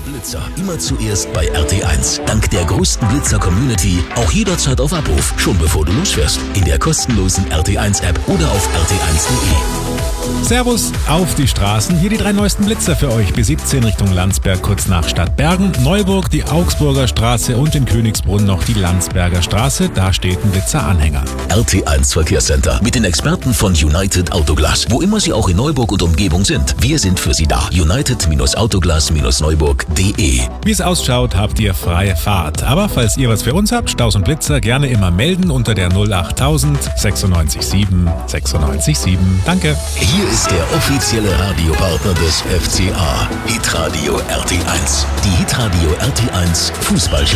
Blitzer immer zuerst bei RT1. Dank der größten Blitzer-Community auch jederzeit auf Abruf, schon bevor du losfährst. In der kostenlosen RT1-App oder auf rt1.de. Servus auf die Straßen. Hier die 3 neuesten Blitzer für euch. B17 Richtung Landsberg, kurz nach Stadtbergen. Neuburg, die Augsburger Straße und in Königsbrunn noch die Landsberger Straße. Da steht ein Blitzeranhänger. RT1 Verkehrscenter mit den Experten von United Autoglas. Wo immer sie auch in Neuburg und Umgebung sind. Wir sind für sie da. United-Autoglas-Neuburg.de. Wie es ausschaut, habt ihr freie Fahrt. Aber falls ihr was für uns habt, Staus und Blitzer, gerne immer melden unter der 08000 96 7 96 7. Danke. Hier ist der offizielle Radiopartner des FCA. Hitradio RT1. Die Hitradio RT1 Fußballshow.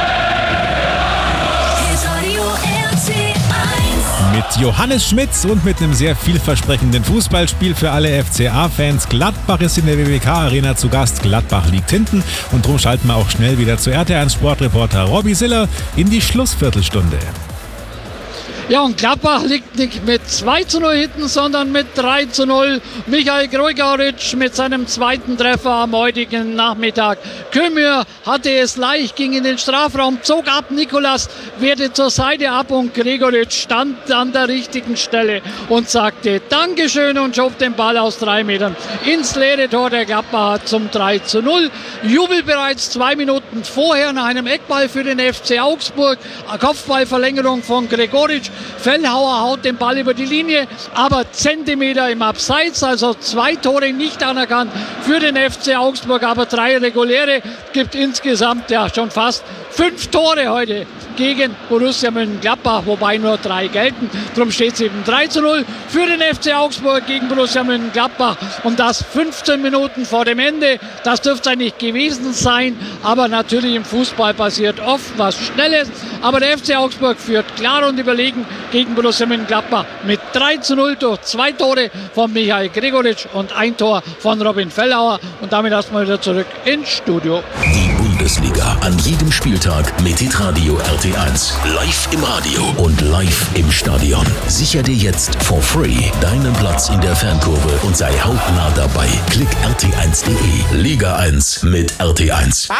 Hitradio RT1. Mit Johannes Schmitz und mit einem sehr vielversprechenden Fußballspiel für alle FCA-Fans. Gladbach ist in der WWK-Arena zu Gast. Gladbach liegt hinten und darum schalten wir auch schnell wieder zu RT1-Sportreporter Robby Siller in die Schlussviertelstunde. Ja, und Gladbach liegt nicht mit 2:0 hinten, sondern mit 3:0. Michael Gregoritsch mit seinem zweiten Treffer am heutigen Nachmittag. Kömür hatte es leicht, ging in den Strafraum, zog ab. Nikolas wehrte zur Seite ab und Gregoritsch stand an der richtigen Stelle und sagte Dankeschön und schob den Ball aus 3 Metern ins leere Tor der Gladbacher zum 3:0. Jubel bereits 2 Minuten vorher nach einem Eckball für den FC Augsburg. Kopfballverlängerung von Gregoritsch. Fellhauer haut den Ball über die Linie, aber Zentimeter im Abseits, also 2 Tore nicht anerkannt für den FC Augsburg, aber 3 reguläre, gibt insgesamt ja schon fast 5 Tore heute gegen Borussia Mönchengladbach, wobei nur 3 gelten. Darum steht es eben 3:0 für den FC Augsburg gegen Borussia Mönchengladbach und das 15 Minuten vor dem Ende. Das dürfte eigentlich gewesen sein, aber natürlich im Fußball passiert oft was Schnelles. Aber der FC Augsburg führt klar und überlegen gegen Borussia Mönchengladbach mit 3:0 durch 2 Tore von Michael Gregoritsch und 1 Tor von Robin Fellhauer. Und damit erstmal wieder zurück ins Studio. Die Bundesliga an jedem Spieltag mit Hitradio RT1. Live im Radio und live im Stadion. Sicher dir jetzt for free deinen Platz in der Fankurve und sei hautnah dabei. Klick rt1.de. Liga 1 mit RT1.